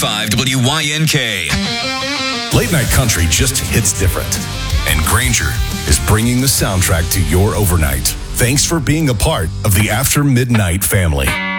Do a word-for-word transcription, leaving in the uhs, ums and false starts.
five W Y N K. Late night country just hits different. And Granger is bringing the soundtrack to your overnight. Thanks for being a part of the After Midnight family.